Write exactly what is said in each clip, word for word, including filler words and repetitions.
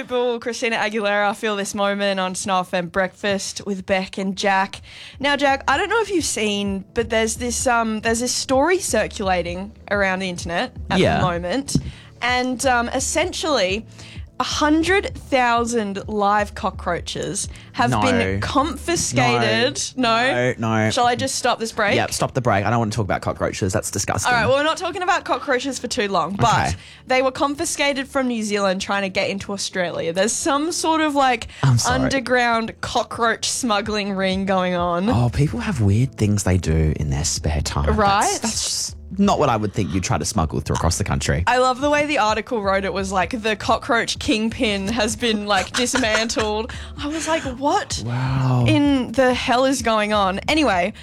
Pitbull, Christina Aguilera, Feel This Moment on Snow F M Breakfast with Beck and Jack. Now, Jack, I don't know if you've seen, but there's this um, there's this story circulating around the internet at Yeah. the moment, and um, essentially, a hundred thousand live cockroaches have No. been confiscated. No. No, no. Shall I just stop this break? Yep, stop the break. I don't want to talk about cockroaches. That's disgusting. All right, well, we're not talking about cockroaches for too long, but Okay. they were confiscated from New Zealand trying to get into Australia. There's some sort of like I'm sorry. underground cockroach smuggling ring going on. Oh, people have weird things they do in their spare time. Right? That's, that's just not what I would think you'd try to smuggle through across the country. I love the way the article wrote it was like the cockroach kingpin has been like dismantled. I was like, what Wow. in the hell is going on? Anyway,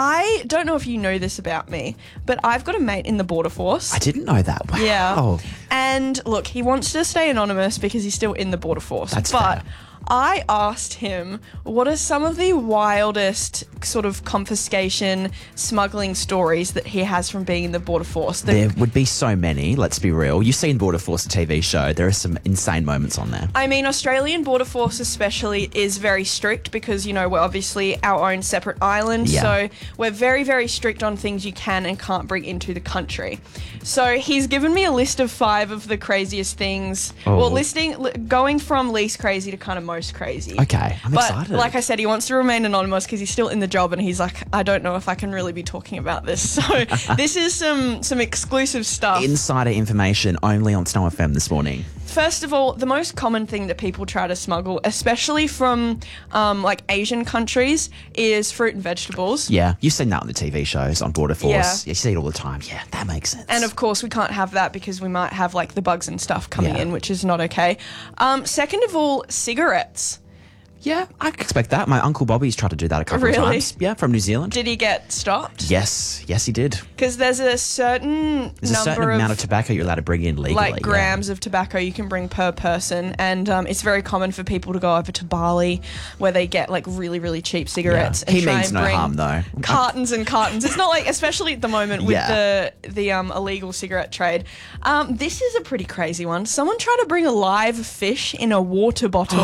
I don't know if you know this about me, but I've got a mate in the Border Force. I didn't know that. Wow. Yeah. And look, he wants to stay anonymous because he's still in the Border Force. That's but fair. I asked him, what are some of the wildest sort of confiscation, smuggling stories that he has from being in the Border Force? The- There would be so many, let's be real. You've seen Border Force, the T V show. There are some insane moments on there. I mean, Australian Border Force especially is very strict because, you know, we're obviously our own separate island. Yeah. So we're very, very strict on things you can and can't bring into the country. So he's given me a list of five of the craziest things. Oh. Well, listing, li- going from least crazy to kind of most crazy. Okay, I'm but excited. like I said, he wants to remain anonymous because he's still in the job and he's like, I don't know if I can really be talking about this. So this is some, some exclusive stuff. Insider information only on Snow F M this morning. First of all, the most common thing that people try to smuggle, especially from um, like Asian countries, is fruit and vegetables. Yeah, you've seen that on the T V shows on Border Force. Yeah. You see it all the time. Yeah, that makes sense. And of course, we can't have that because we might have like the bugs and stuff coming Yeah. in, which is not okay. Um, second of all, cigarettes. yeah, I expect that. My Uncle Bobby's tried to do that a couple Really? of times. Yeah, from New Zealand. Did he get stopped? yes, yes, he did. Because there's a certain There's a number certain of amount of tobacco you're allowed to bring in legally. like yeah. grams of tobacco you can bring per person, and um, it's very common for people to go over to Bali where they get like really really cheap cigarettes. Yeah. And He try means and no bring harm, though. Cartons and cartons. It's not like, especially at the moment with Yeah. the the um, illegal cigarette trade. Um, this is a pretty crazy one. Someone tried to bring a live fish in a water bottle.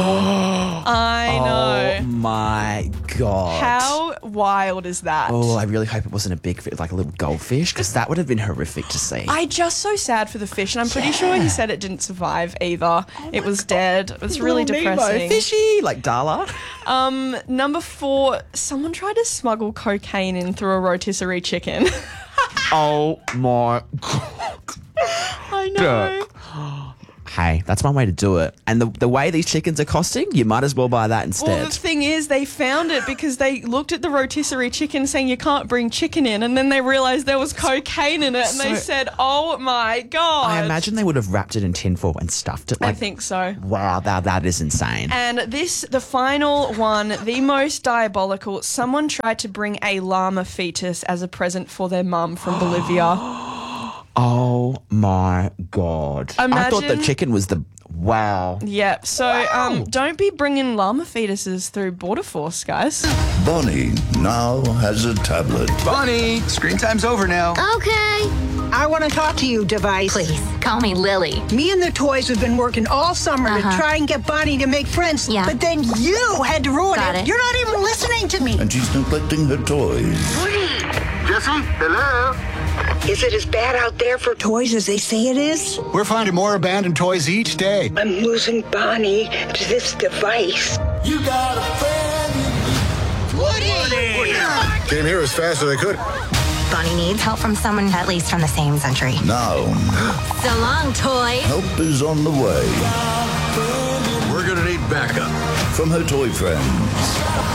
I know. Oh my god. How wild is that? Oh, I really hope it wasn't a big, fi- like a little goldfish, because that would have been horrific to see. I just so sad for the fish, and I'm pretty sure he said it didn't survive either. it was dead. It's really Little Nemo, depressing. fishy, like Darla. Um, number four, someone tried to smuggle cocaine in through a rotisserie chicken. Oh my god. I know. Hey, that's one way to do it. And the, the way these chickens are costing, you might as well buy that instead. Well, the thing is, they found it because they looked at the rotisserie chicken saying you can't bring chicken in, and then they realised there was cocaine in it, and they So- said, oh my God. I imagine they would have wrapped it in tinfoil and stuffed it. I Like, think so. wow, that, that is insane. And this, the final one, the most diabolical, someone tried to bring a llama fetus as a present for their mum from Bolivia. Oh my god. I thought the Imagine- chicken was the... Wow. Yep. So um, don't be bringing llama fetuses through Border Force, guys. Bonnie now has a tablet. Bonnie, screen time's over now. Okay. I want to talk to you, Device. Please, call me Lily. Me and the toys have been working all summer Uh-huh. to try and get Bonnie to make friends. Yeah. But then you had to ruin Got it. You're not even listening to me. And she's neglecting her toys. Jesse, hello? Is it as bad out there for toys as they say it is? We're finding more abandoned toys each day. I'm losing Bonnie to this device. You got a friend. Woody! Came here as fast as I could. Bonnie needs help from someone at least from the same century. Now, So long, toys. help is on the way We're gonna need backup. from her toy friends.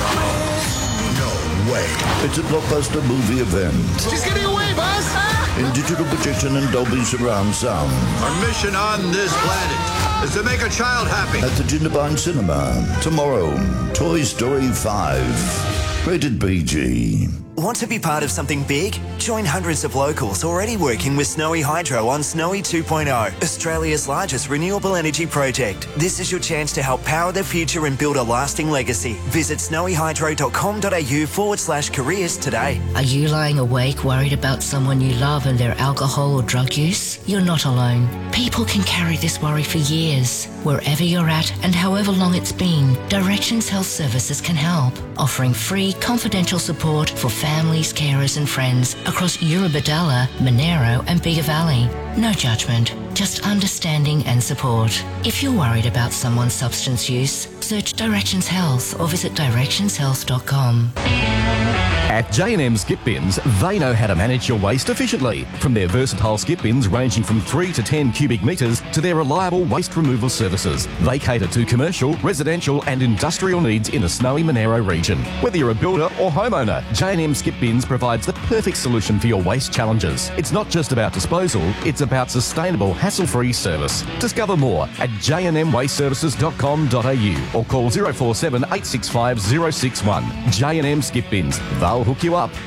No way. It's a blockbuster movie event She's getting away, Buzz! in digital projection and Dolby surround sound Our mission on this planet is to make a child happy. at the Jindabyne Cinema tomorrow. Toy Story five, rated P G. Want to be part of something big? Join hundreds of locals already working with Snowy Hydro on Snowy two point oh, Australia's largest renewable energy project. This is your chance to help power the future and build a lasting legacy. Visit snowyhydro.com.au forward slash careers today. Are you lying awake worried about someone you love and their alcohol or drug use? You're not alone. People can carry this worry for years. Wherever you're at and however long it's been, Directions Health Services can help, offering free confidential support for families, carers and friends across Eurobodalla, Monero and Bega Valley. No judgment, just understanding and support. If you're worried about someone's substance use, search Directions Health or visit directions health dot com. At J and M Skip Bins, they know how to manage your waste efficiently. From their versatile skip bins ranging from three to ten cubic metres to their reliable waste removal services, they cater to commercial, residential and industrial needs in the snowy Monero region. Whether you're a builder or homeowner, J and M Skip Bins provides the perfect solution for your waste challenges. It's not just about disposal, it's about sustainable, hassle-free service. Discover more at j n m waste services dot com dot a u or call zero four seven eight six five zero six one. J and M Skip Bins. They'll hook you up.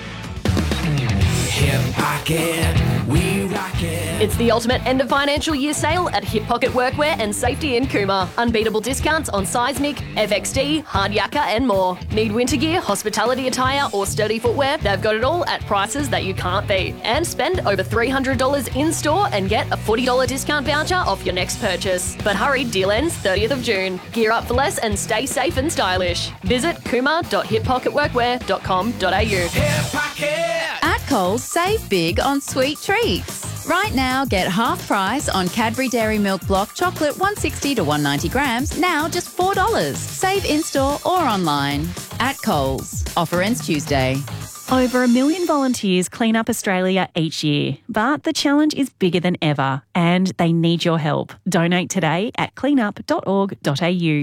Hip Pocket, we rock it. It's the ultimate end of financial year sale at Hip Pocket Workwear and Safety in Cooma. Unbeatable discounts on Seismic, F X D, Hard Yakka and more. Need winter gear, hospitality attire or sturdy footwear? They've got it all at prices that you can't beat. And spend over three hundred dollars in store and get a forty dollars discount voucher off your next purchase. But hurry, deal ends thirtieth of June. Gear up for less and stay safe and stylish. Visit cooma dot hip pocket workwear dot com dot a u. Hip Pocket! At Coles, save big on sweet treats. Right now, get half price on Cadbury Dairy Milk Block Chocolate one sixty to one ninety grams, now just four dollars. Save in-store or online. At Coles. Offer ends Tuesday. Over a million volunteers clean up Australia each year, but the challenge is bigger than ever and they need your help. Donate today at clean up dot org dot a u.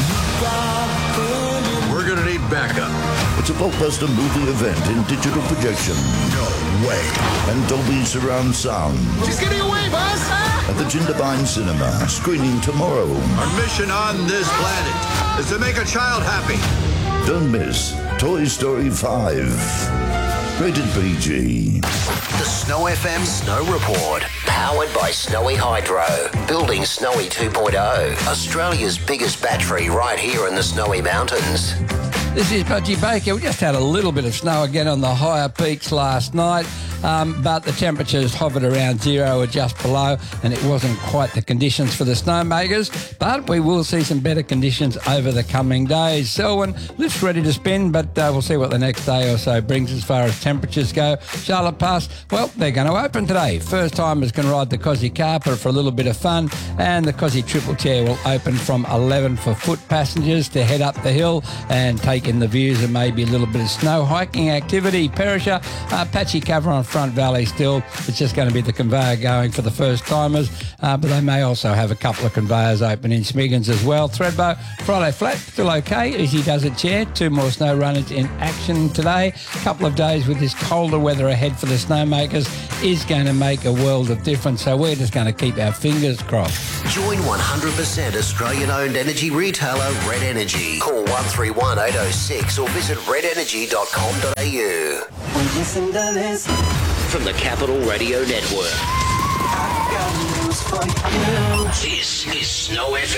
We're going to need backup. It's a blockbuster movie event in digital projection. No way. And Dolby Surround Sound. She's getting away, boss! At the Jindabyne Cinema, screening tomorrow. Our mission on this planet is to make a child happy. Don't miss Toy Story five. Rated P G. The Snow F M Snow Report. Powered by Snowy Hydro. Building Snowy two point oh. Australia's biggest battery right here in the Snowy Mountains. This is Budgie Baker. We just had a little bit of snow again on the higher peaks last night, um, but the temperatures hovered around zero or just below, and it wasn't quite the conditions for the snowmakers, but we will see some better conditions over the coming days. Selwyn lifts ready to spin, but uh, we'll see what the next day or so brings as far as temperatures go. Charlotte Pass, well, they're going to open today. First timers can ride the Cosy Carper for a little bit of fun, and the Cosy Triple Chair will open from eleven for foot passengers to head up the hill and take in the views and maybe a little bit of snow hiking activity. Perisher, uh, patchy cover on Front Valley still. It's just going to be the conveyor going for the first timers, uh, but they may also have a couple of conveyors open in Smiggins as well. Thredbo, Friday flat, still okay. Easy does it chair. Two more snow runners in action today. A couple of days with this colder weather ahead for the snowmakers is going to make a world of difference, so we're just going to keep our fingers crossed. Join one hundred percent Australian-owned energy retailer Red Energy. Call one three one eight oh six or visit red energy dot com dot a u. Listen to this. From the Capital Radio Network. I got news for you. This is Snow F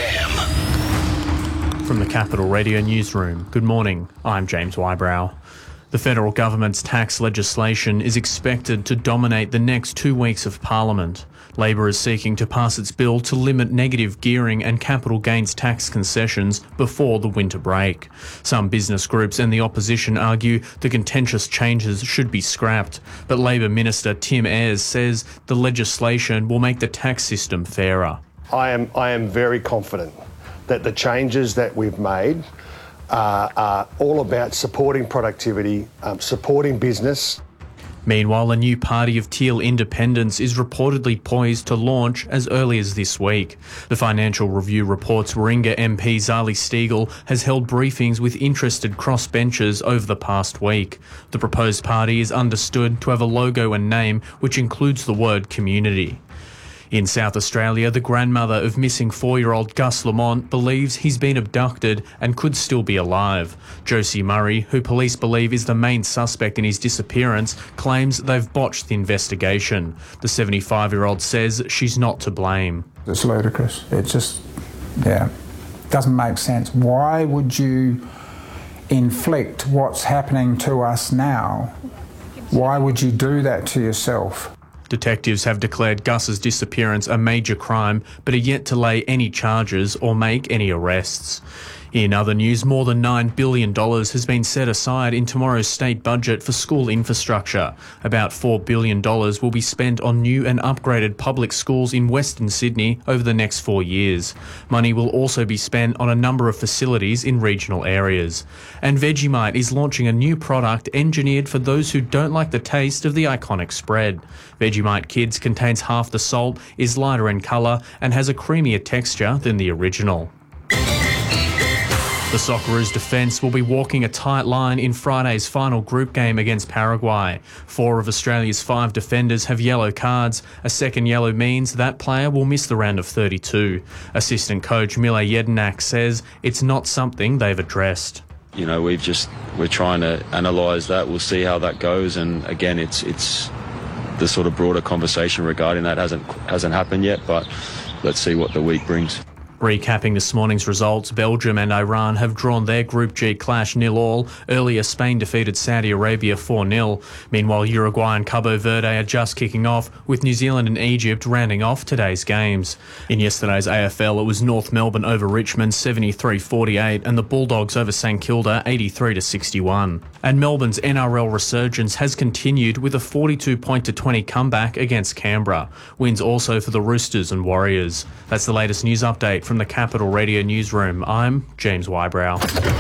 M. From the Capital Radio Newsroom, good morning. I'm James Wybrow. The federal government's tax legislation is expected to dominate the next two weeks of Parliament. Labor is seeking to pass its bill to limit negative gearing and capital gains tax concessions before the winter break. Some business groups and the opposition argue the contentious changes should be scrapped, but Labor Minister Tim Ayres says the legislation will make the tax system fairer. I am, I am very confident that the changes that we've made uh, are all about supporting productivity, um, supporting business. Meanwhile, a new party of Teal independents is reportedly poised to launch as early as this week. The Financial Review reports Warringah M P Zali Steggall has held briefings with interested crossbenchers over the past week. The proposed party is understood to have a logo and name which includes the word community. In South Australia, the grandmother of missing four-year-old Gus Lamont believes he's been abducted and could still be alive. Josie Murray, who police believe is the main suspect in his disappearance, claims they've botched the investigation. The seventy-five-year-old says she's not to blame. It's ludicrous. It just, yeah, doesn't make sense. Why would you inflict what's happening to us now? Why would you do that to yourself? Detectives have declared Gus's disappearance a major crime, but are yet to lay any charges or make any arrests. In other news, more than nine billion dollars has been set aside in tomorrow's state budget for school infrastructure. About four billion dollars will be spent on new and upgraded public schools in Western Sydney over the next four years. Money will also be spent on a number of facilities in regional areas. And Vegemite is launching a new product engineered for those who don't like the taste of the iconic spread. Vegemite Kids contains half the salt, is lighter in colour and has a creamier texture than the original. The Socceroos defence will be walking a tight line in Friday's final group game against Paraguay. Four of Australia's five defenders have yellow cards. A second yellow means that player will miss the round of thirty-two. Assistant coach Mile Jedinak says it's not something they've addressed. You know, we've just, we're trying to analyse that. We'll see how that goes. And again, it's it's the sort of broader conversation regarding that hasn't hasn't happened yet, but let's see what the week brings. Recapping this morning's results, Belgium and Iran have drawn their Group G clash nil all. Earlier, Spain defeated Saudi Arabia four nil. Meanwhile, Uruguay and Cabo Verde are just kicking off, with New Zealand and Egypt rounding off today's games. In yesterday's A F L, it was North Melbourne over Richmond seventy-three forty-eight and the Bulldogs over St Kilda eighty-three to sixty-one. And Melbourne's N R L resurgence has continued with a forty-two point to twenty comeback against Canberra. Wins also for the Roosters and Warriors. That's the latest news update from the Capital Radio Newsroom. I'm James Wybrow.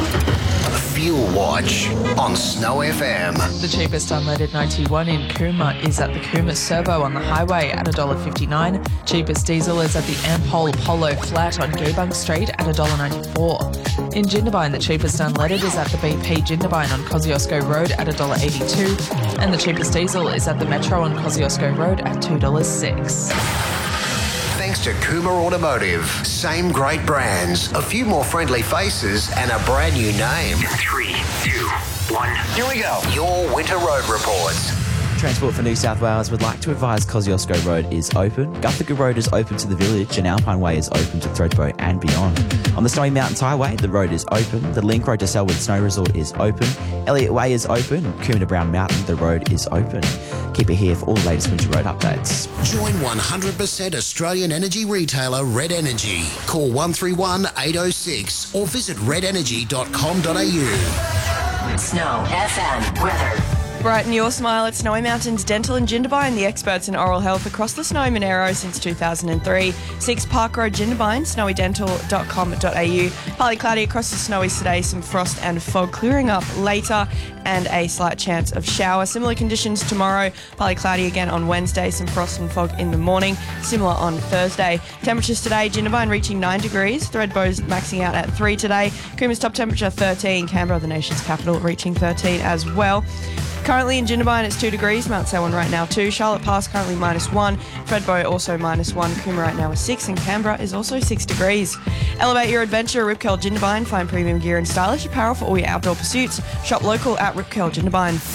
Fuel Watch on Snow F M. The cheapest unleaded ninety-one in Cooma is at the Cooma Servo on the highway at one dollar fifty-nine. Cheapest diesel is at the Ampol Polo Flat on Goobung Street at one dollar ninety-four. In Jindabyne, the cheapest unleaded is at the B P Jindabyne on Kosciuszko Road at one dollar eighty-two. And the cheapest diesel is at the Metro on Kosciuszko Road at two dollars six. Thanks to Cooma Automotive. Same great brands, a few more friendly faces, and a brand new name. Three, two, one. Here we go. Your winter road reports. Transport for New South Wales would like to advise Kosciuszko Road is open, Guthaga Road is open to the village, and Alpine Way is open to Thredbo and beyond. On the Snowy Mountains Highway, the road is open, the Link Road to Selwood Snow Resort is open, Elliott Way is open, Cooma to Brown Mountain, the road is open. Keep it here for all the latest winter road updates. Join one hundred percent Australian energy retailer Red Energy. Call one three one, eight oh six or visit red energy dot com dot a u. Snow F M weather. Brighten your smile at Snowy Mountains Dental and Jindabyne, the experts in oral health across the Snowy Monaro since two thousand three. six Park Road, Jindabyne, snowy dental dot com dot a u. Partly cloudy across the Snowies today, some frost and fog clearing up later, and a slight chance of shower. Similar conditions tomorrow, partly cloudy again on Wednesday, some frost and fog in the morning. Similar on Thursday. Temperatures today, Jindabyne reaching nine degrees, Thredbo's maxing out at three today. Cooma's top temperature thirteen, Canberra, the nation's capital, reaching thirteen as well. Currently in Jindabyne, it's two degrees. Mount Selwyn right now two. Charlotte Pass currently minus one. Thredbo also minus one. Cooma right now is six, and Canberra is also six degrees. Elevate your adventure at Rip Curl Jindabyne. Find premium gear and stylish apparel for all your outdoor pursuits. Shop local at Rip Curl Jindabyne.